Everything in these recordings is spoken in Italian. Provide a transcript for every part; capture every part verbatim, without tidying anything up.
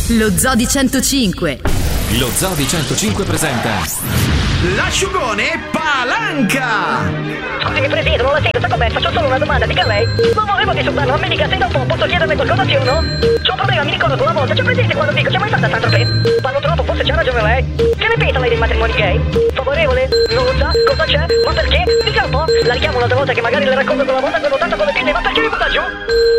Lo Zoo di centocinque. Lo Zoo di centocinque presenta l'asciugone Palanca. Scusi, Presidente, non la sento, sta con me, faccio solo una domanda, dica lei. Non volevo disturbarlo, ma mi dica se dopo posso chiederle qualcosa, sì o no? C'ho un problema, mi ricordo una volta, c'è presente quando dico, c'è mai stata Saint-Tropez? Parlo troppo, forse c'ha ragione lei. Che ne pensa lei dei matrimoni gay? Favorevole? Non lo sa? Cosa c'è? Ma perché? Dica un po', la richiamo un'altra volta che magari le racconto quella volta che ho lottato con le pinne, ma perché mi butta giù?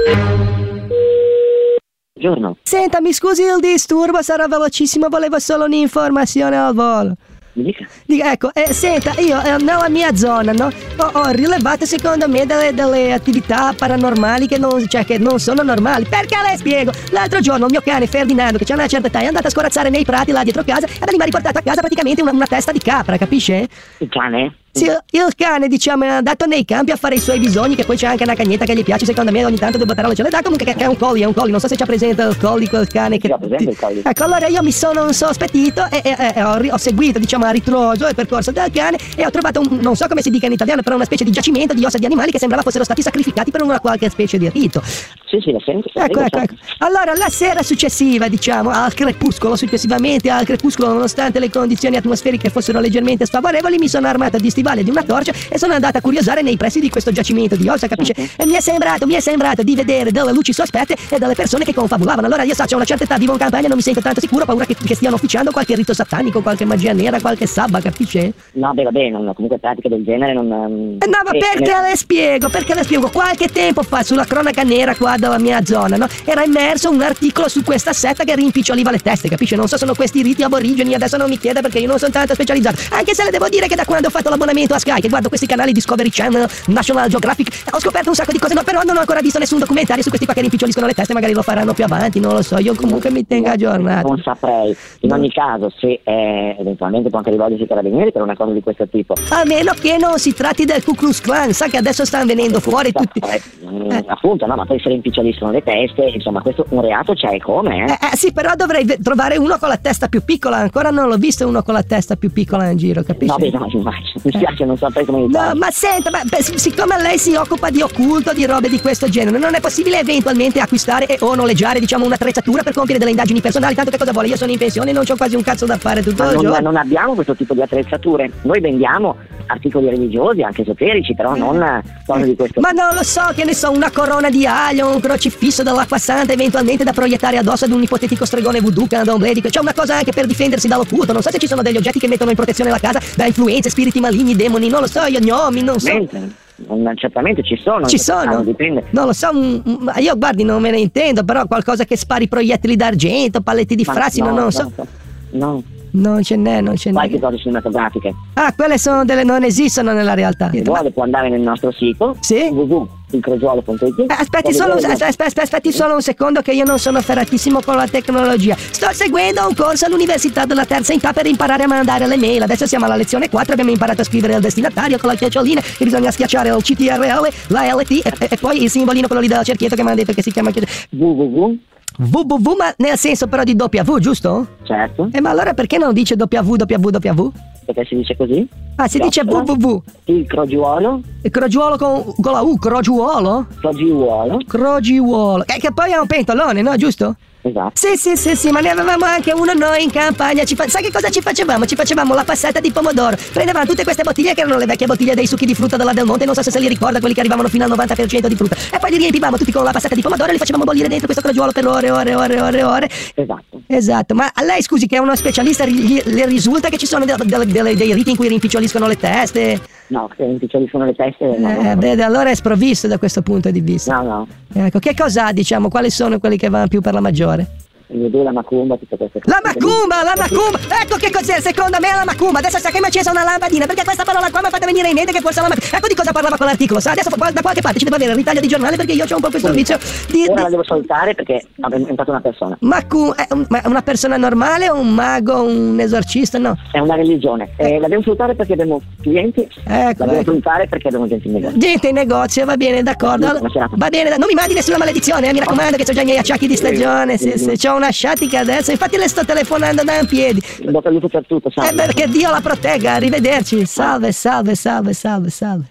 Buongiorno. Senta, mi scusi il disturbo, sarà velocissimo, volevo solo un'informazione al volo. Mi dica. Dica, ecco, eh, senta, io eh, nella mia zona, no, ho, ho rilevato secondo me delle, delle attività paranormali che non, cioè, che non sono normali. Perché le spiego? L'altro giorno il mio cane Ferdinando, che c'ha una certa età, è andato a scorazzare nei prati là dietro casa e da lì mi ha riportato a casa praticamente una, una testa di capra, capisce? Il cane? Sì, il cane, diciamo, è andato nei campi a fare i suoi bisogni, che poi c'è anche una cagnetta che gli piace, secondo me ogni tanto devo darle ce le dà, comunque che, che è un collie, è un collie, non so se c'è presente il collie, quel cane che... Sì, ho presente il collie. Ecco, allora io mi sono insospettito e, e, e ho, ho seguito, diciamo, a ritroso il percorso del cane e ho trovato un, non so come si dica in italiano, però una specie di giacimento di ossa di animali che sembrava fossero stati sacrificati per una qualche specie di rito. Sì, sì, lo sento. Ecco, ecco, ecco. Allora, la sera successiva, diciamo, al crepuscolo, successivamente al crepuscolo, nonostante le condizioni atmosferiche fossero leggermente sfavorevoli, mi sono armato di stivali e di una torcia e sono andato a curiosare nei pressi di questo giacimento di ossa, capisce? Uh-huh. E mi è sembrato, mi è sembrato di vedere delle luci sospette e delle persone che confabulavano. Allora io so, c'ho una certa età, vivo in campagna, non mi sento tanto sicuro, ho paura che, che stiano officiando qualche rito satanico, qualche magia nera, qualche sabba, capisce? No, beh, vabbè, non, comunque pratiche del genere non... Eh, no, ma eh, perché ne... le spiego? Perché le spiego? Qualche tempo fa, sulla cronaca nera qua della mia zona, no? Era immerso un articolo su questa setta che rimpiccioliva le teste, capisce? Non so, sono questi riti aborigeni, adesso non mi chiede perché io non sono tanto specializzato. Anche se le devo dire che da quando ho fatto l'abbonamento a Sky, che guardo questi canali Discovery Channel, National Geographic, ho scoperto un sacco di cose, no, però non ho ancora visto nessun documentario su questi qua che rimpiccioliscono le teste, magari lo faranno più avanti, non lo so, io comunque mi tengo aggiornato. Non saprei, in ogni caso, se eh, eventualmente può anche rivolgersi ai carabinieri per una cosa di questo tipo. A meno che non si tratti del Ku Klux Klan, sa che adesso stanno venendo fuori tutti... Eh, eh. Appunto, no, ma poi se rimpiccioliscono le teste, insomma, questo un reato c'è, come, eh? Eh, eh sì, però dovrei v- trovare uno con la testa più piccola, ancora non l'ho visto uno con la testa più piccola in giro, capisci? No, beh, no, immagino, mi spiace, eh. non saprei come aiutare. No, ma senta, ma, beh, siccome lei si occupa di occulto, di robe di questo genere, non è possibile eventualmente acquistare e o noleggiare, diciamo, un'attrezzatura per compiere delle indagini personali? Tanto che cosa vuole? Io sono in pensione e non c'ho quasi un cazzo da fare tutto il giorno. Non abbiamo questo tipo di attrezzature, noi vendiamo articoli religiosi, anche esoterici, però non cose di questo. Ma non lo so, che ne so, una corona di aglio, un crocifisso dell'acqua santa, eventualmente da proiettare addosso ad un ipotetico stregone voodoo che anda obledico. C'è una cosa anche per difendersi dall'occulto. Non so se ci sono degli oggetti che mettono in protezione la casa da influenze, spiriti maligni, demoni, non lo so, io gnomi, non so. Mente. Certamente ci sono. Ci sono? Caso, dipende. Non lo so, un, un, io guardi non me ne intendo, però qualcosa che spari proiettili d'argento, palletti di frassino, no, non lo so. No. Non ce n'è, non ce n'è. Qualche cose cinematografiche. Ah, quelle sono delle... non esistono nella realtà. Se vuole può andare nel nostro sito. Sì? w w w punto il crogiuolo punto i t. Eh, aspetti solo, aspetti, aspetti, aspetti solo un secondo che io non sono ferratissimo con la tecnologia. Sto seguendo un corso all'università della terza età per imparare a mandare le mail. Adesso siamo alla lezione quattro, abbiamo imparato a scrivere il destinatario con la chiocciolina, che bisogna schiacciare il C T R L, la L T e, e, e poi il simbolino quello lì della cerchietto che mi hanno detto che si chiama www. www, ma nel senso però di W, giusto? Certo. E ma allora perché non dice W W W? Perché si dice così? Ah, si dice www. Il crogiuolo. Il crogiuolo con, con la U, crogiuolo? Crogiuolo. Crogiuolo. Che, che poi è un pentolone, no? Giusto? Esatto. Sì, sì, sì, sì, ma ne avevamo anche uno noi in campagna. Ci fa... Sai che cosa ci facevamo? Ci facevamo la passata di pomodoro. Prendevamo tutte queste bottiglie che erano le vecchie bottiglie dei succhi di frutta della Del Monte, non so se se li ricorda, quelli che arrivavano fino al novanta per cento di frutta. E poi li riempivamo tutti con la passata di pomodoro e li facevamo bollire dentro questo crogiuolo per ore, ore, ore, ore, ore. Esatto. Esatto, ma a lei, scusi, che è uno specialista, gli, le risulta che ci sono de- de- de- dei riti in cui rimpiccioliscono le teste? No, che rimpiccioliscono le teste no, Eh, no, no. vede, allora è sprovvisto da questo punto di vista. No, no. Ecco, che cosa ha, diciamo, quali sono quelli che vanno più per la maggiore? Il vedo la macumba, tutte queste cose. La macumba, la macumba! Ecco che cos'è, secondo me è la macumba. Adesso sa che mi ha accesa una lampadina, perché questa parola qua mi ha fatto venire in mente che forse è la macumba. Ecco di cosa parlava quell'articolo, sa? Adesso da qualche parte ci deve avere il ritaglio di giornale, perché io ho un po' questo vizio di... Ora di... la devo salutare perché è diventata una persona. Macum... È un, una persona normale o un mago, un esorcista, no? È una religione. Eh, la devo salutare perché abbiamo clienti. Ecco, la devo ecco. salutare perché abbiamo gente in negozio. Gente in negozio, va bene, d'accordo. Va bene, non mi mandi nessuna maledizione, eh, mi raccomando, che ho già i miei acciacchi di stagione. Sì, sì, c'ho una sciatica adesso. Infatti le sto telefonando da in piedi. Bocca al lupo per tutto, salve. Eh, perché Dio la protegga, arrivederci. Salve, salve, salve, salve, salve.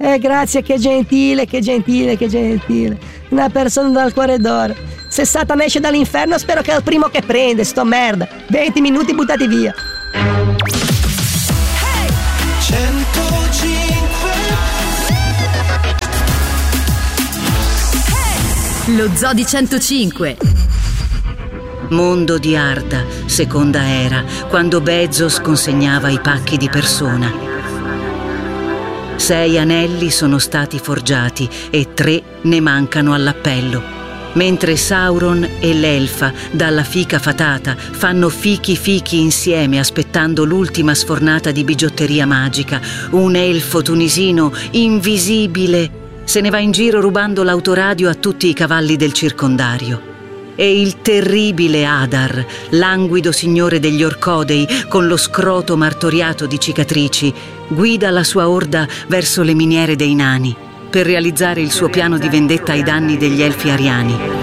Eh, grazie, che gentile, che gentile, che gentile. Una persona dal cuore d'oro. Se Satana esce dall'inferno, spero che è il primo che prende, sto merda. venti minuti buttati via. Lo Zoo di centocinque. Mondo di Arda, seconda era, quando Bezos consegnava i pacchi di Persona. Sei anelli sono stati forgiati e tre ne mancano all'appello. Mentre Sauron e l'elfa, dalla fica fatata, fanno fichi fichi insieme aspettando l'ultima sfornata di bigiotteria magica, un elfo tunisino invisibile se ne va in giro rubando l'autoradio a tutti i cavalli del circondario. E il terribile Adar, languido signore degli Orcodei, con lo scroto martoriato di cicatrici, guida la sua orda verso le miniere dei nani per realizzare il suo piano di vendetta ai danni degli elfi ariani.